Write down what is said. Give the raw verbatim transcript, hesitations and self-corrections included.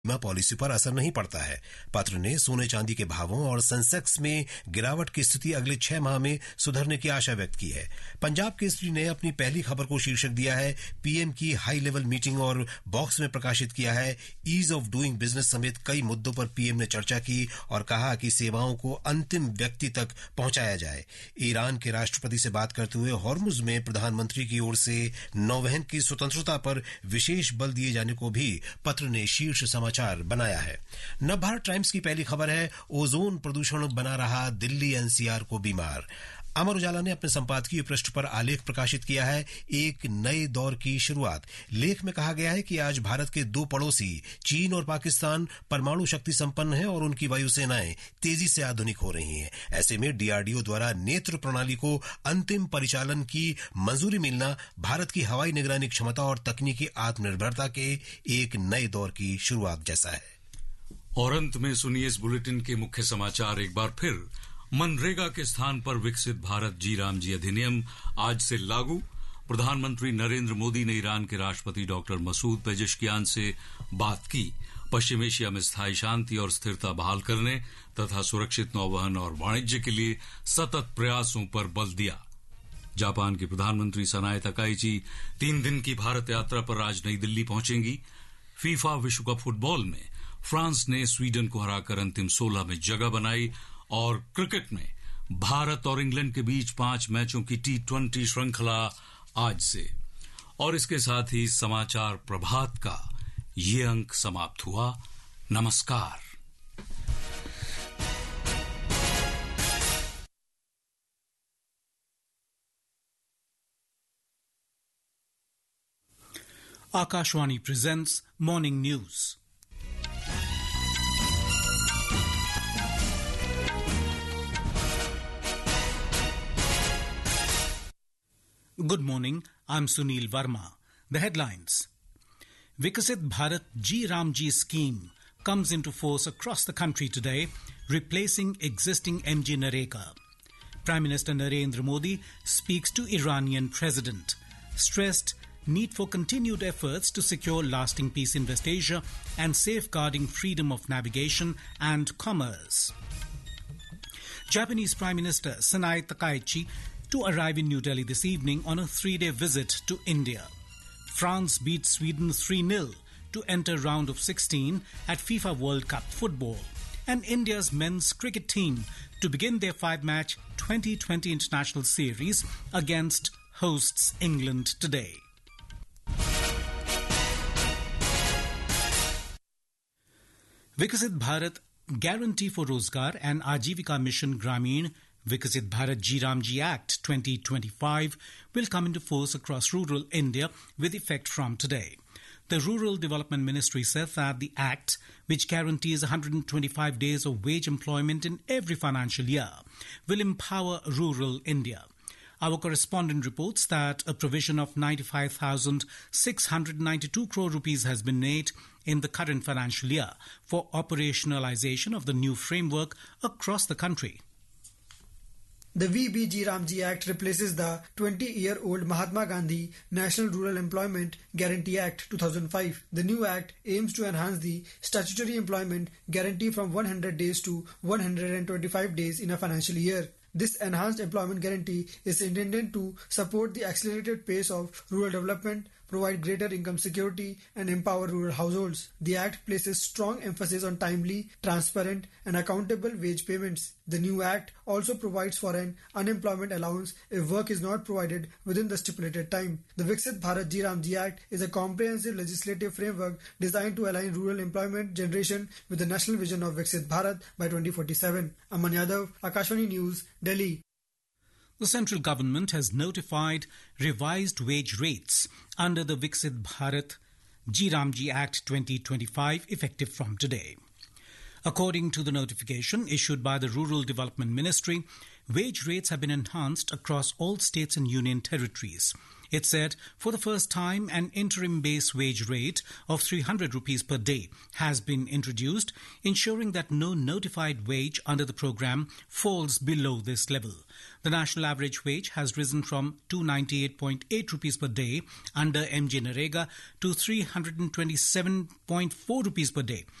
बीमा पॉलिसी पर असर नहीं पड़ता है। पत्र ने सोने चांदी के भावों और सेंसेक्स में गिरावट की स्थिति अगले छह माह में सुधरने की आशा व्यक्त की है। पंजाब केसरी ने अपनी पहली खबर को शीर्षक दिया है पीएम की हाई लेवल मीटिंग और बॉक्स में प्रकाशित किया है ईज ऑफ डूइंग बिजनेस समेत कई मुद्दों पर पीएम ने चर्चा की और कहा कि सेवाओं को अंतिम व्यक्ति तक पहुंचाया जाए। ईरान के राष्ट्रपति से बात करते हुए हॉर्मुज में प्रधानमंत्री की ओर से नौवहन की स्वतंत्रता पर विशेष बल दिए जाने को भी पत्र ने शीर्ष समाचार बनाया है। नवभारत टाइम्स की पहली खबर है ओजोन प्रदूषण बना रहा दिल्ली एनसीआर को बीमार। अमर उजाला ने अपने संपादकीय पृष्ठ पर आलेख प्रकाशित किया है एक नए दौर की शुरुआत। लेख में कहा गया है कि आज भारत के दो पड़ोसी चीन और पाकिस्तान परमाणु शक्ति संपन्न हैं और उनकी वायुसेनाएं तेजी से आधुनिक हो रही हैं। ऐसे में डीआरडीओ द्वारा नेत्र प्रणाली को अंतिम परिचालन की मंजूरी मिलना भारत की हवाई निगरानी क्षमता और तकनीकी आत्मनिर्भरता के एक नए दौर की शुरुआत जैसा है। और अंत में सुनिए इस बुलेटिन के मुख्य समाचार एक बार फिर। मनरेगा के स्थान पर विकसित भारत जी राम जी अधिनियम आज से लागू। प्रधानमंत्री नरेंद्र मोदी ने ईरान के राष्ट्रपति डॉक्टर मसूद पेजेशकियान से बात की। पश्चिम एशिया में स्थायी शांति और स्थिरता बहाल करने तथा सुरक्षित नौवहन और वाणिज्य के लिए सतत प्रयासों पर बल दिया। जापान की प्रधानमंत्री सनाए तकाइची तीन दिन की भारत यात्रा पर आज नई दिल्ली पहुंचेंगी। फीफा विश्व कप फुटबॉल में फ्रांस ने स्वीडन को हराकर अंतिम सोलह में जगह बनाई। और क्रिकेट में भारत और इंग्लैंड के बीच पांच मैचों की टी ट्वेंटी श्रृंखला आज से। और इसके साथ ही समाचार प्रभात का ये अंक समाप्त हुआ। नमस्कार। Akashwani presents Morning News. Good morning, I'm Sunil Verma. The headlines. Vikasit Bharat G Ram Ji scheme comes into force across the country today, replacing existing M G Nareka. Prime Minister Narendra Modi speaks to Iranian President, stressed need for continued efforts to secure lasting peace in West Asia and safeguarding freedom of navigation and commerce. Japanese Prime Minister Sanae Takaichi to arrive in New Delhi this evening on a three-day visit to India. France beat Sweden three nil to enter round of sixteen at FIFA World Cup football. And India's men's cricket team to begin their five-match twenty twenty international series against hosts England today. Vikasit Bharat Guarantee for Rozgar and Ajivika Mission Grameen Vikasit Bharat G Ram Ji Act twenty twenty-five will come into force across rural India with effect from today. The Rural Development Ministry says that the Act, which guarantees one hundred twenty-five days of wage employment in every financial year, will empower rural India. Our correspondent reports that a provision of ninety-five thousand six hundred ninety-two crore rupees has been made in the current financial year for operationalization of the new framework across the country. The V B G Ramji Act replaces the twenty-year-old Mahatma Gandhi National Rural Employment Guarantee Act two thousand five. The new act aims to enhance the statutory employment guarantee from one hundred days to one hundred twenty-five days in a financial year. This enhanced employment guarantee is intended to support the accelerated pace of rural development, provide greater income security, and empower rural households. The Act places strong emphasis on timely, transparent, and accountable wage payments. The new Act also provides for an unemployment allowance if work is not provided within the stipulated time. The Viksit Bharat G Ramji Act is a comprehensive legislative framework designed to align rural employment generation with the national vision of Viksit Bharat by twenty forty-seven. Aman Yadav, Akashwani News, Delhi. The central government has notified revised wage rates under the Viksit Bharat G Ramji Act twenty twenty-five effective from today. According to the notification issued by the Rural Development Ministry, wage rates have been enhanced across all states and union territories. It said for the first time an interim base wage rate of three hundred rupees per day has been introduced, ensuring that no notified wage under the program falls below this level. The national average wage has risen from two hundred ninety-eight point eight rupees per day under M J Narega to three hundred twenty-seven point four rupees per day